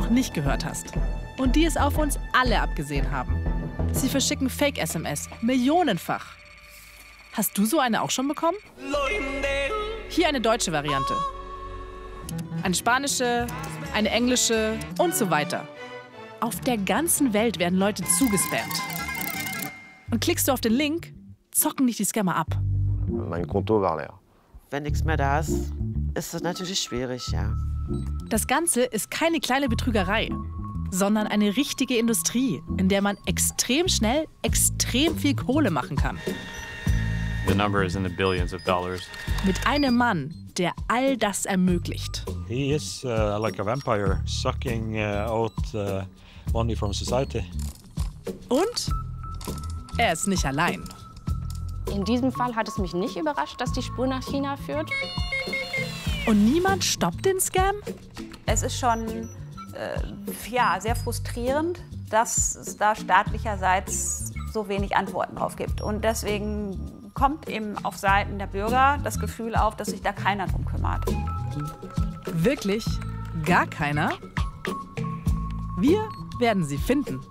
noch nicht gehört hast und die es auf uns alle abgesehen haben. Sie verschicken Fake-SMS millionenfach. Hast du so eine auch schon bekommen? Hier eine deutsche Variante. Eine spanische, eine englische und so weiter. Auf der ganzen Welt werden Leute zugespammt. Und klickst du auf den Link, zocken dich die Scammer ab. Mein Konto war leer. Wenn nichts mehr da ist, ist das natürlich schwierig, ja. Das Ganze ist keine kleine Betrügerei, sondern eine richtige Industrie, in der man extrem schnell extrem viel Kohle machen kann. The number is in the billions of dollars. Mit einem Mann, der all das ermöglicht. He is like a vampire, sucking out money from society. Und er ist nicht allein. In diesem Fall hat es mich nicht überrascht, dass die Spur nach China führt. Und niemand stoppt den Scam? Es ist schon sehr frustrierend, dass es da staatlicherseits so wenig Antworten drauf gibt. Und deswegen kommt eben auf Seiten der Bürger das Gefühl auf, dass sich da keiner drum kümmert. Wirklich? Gar keiner? Wir werden sie finden.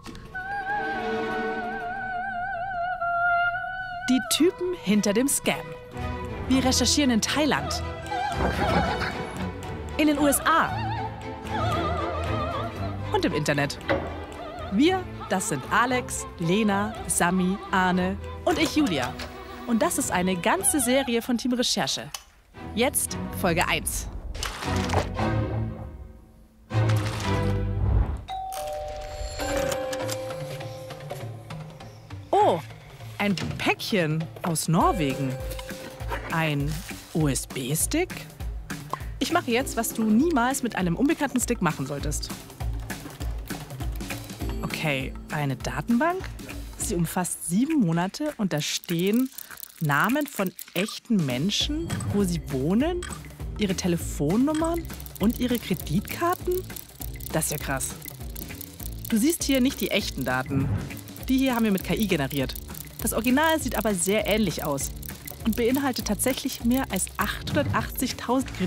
Die Typen hinter dem Scam. Wir recherchieren in Thailand, in den USA und im Internet. Wir, das sind Alex, Lena, Sami, Arne und ich, Julia. Und das ist eine ganze Serie von Team Recherche. Jetzt Folge 1. Oh, ein Päckchen aus Norwegen. Ein USB-Stick? Ich mache jetzt, was du niemals mit einem unbekannten Stick machen solltest. Okay, eine Datenbank. Sie umfasst 7 Monate und da stehen Namen von echten Menschen, wo sie wohnen, ihre Telefonnummern und ihre Kreditkarten. Das ist ja krass. Du siehst hier nicht die echten Daten. Die hier haben wir mit KI generiert. Das Original sieht aber sehr ähnlich aus und beinhaltet tatsächlich mehr als 880.000